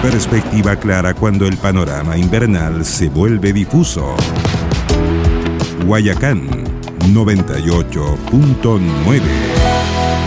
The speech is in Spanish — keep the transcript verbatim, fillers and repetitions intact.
perspectiva clara cuando el panorama invernal se vuelve difuso. Guayacán noventa y ocho punto nueve.